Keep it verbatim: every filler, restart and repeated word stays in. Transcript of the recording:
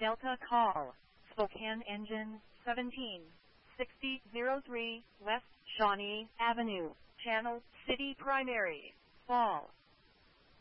Delta call. Spokane engine seventeen sixty oh three West Shawnee Avenue, Channel City Primary, Fall.